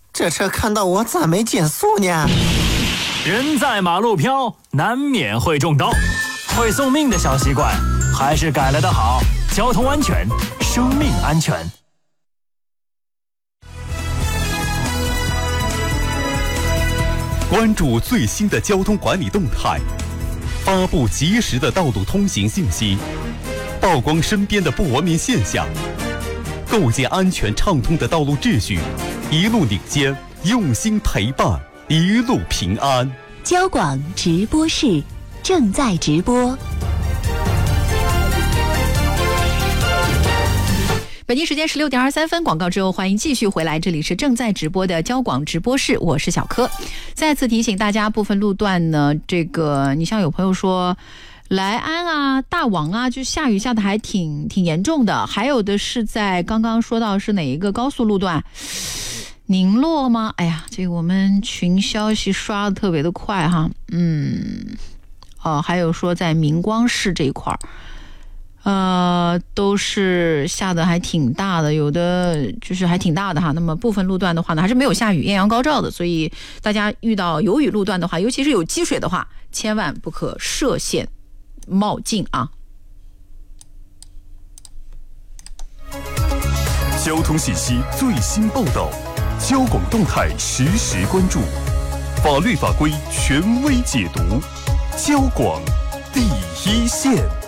这车看到我咋没减速呢？ 人在马路飘，难免会中刀。会送命的小习惯，还是改了的好。交通安全，生命安全。 关注最新的交通管理动态，发布及时的道路通行信息，曝光身边的不文明现象，构建安全畅通的道路秩序，一路领先，用心陪伴，一路平安。 交广直播室正在直播。北京时间16点23分，广告之后欢迎继续回来，这里是正在直播的交广直播室，我是小柯。再次提醒大家，部分路段呢，你像有朋友说莱安啊、大王啊，就下雨下的还挺严重的，还有的是在刚刚说到是哪一个高速路段？宁洛吗？哎呀，这个我们群消息刷的特别的快哈，还有说在明光市这一块都是下的还挺大的，有的就是还挺大的哈。那么部分路段的话呢，还是没有下雨，艳阳高照的，所以大家遇到有雨路段的话，尤其是有积水的话，千万不可涉险冒进啊。 交通信息最新报道，交广动态实时关注，法律法规权威解读，交广第一线。